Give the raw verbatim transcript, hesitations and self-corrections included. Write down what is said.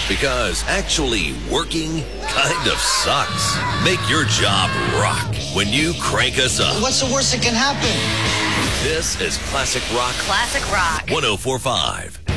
Because actually working kind of sucks. Make your job rock when you crank us up. What's the worst that can happen? This is Classic Rock. Classic Rock. one oh four point five.